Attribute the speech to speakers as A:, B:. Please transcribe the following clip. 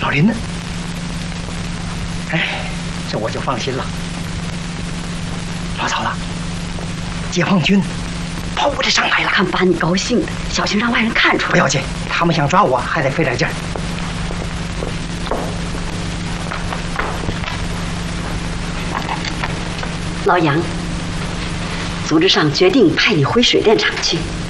A: 老林呢？哎，这我就放心了。老嫂子，解放军跑着上来了，
B: 看把你高兴的，小心让外人看出来。
A: 不要紧，他们想抓我还得费点劲儿。
B: 老杨，组织上决定派你回水电厂去。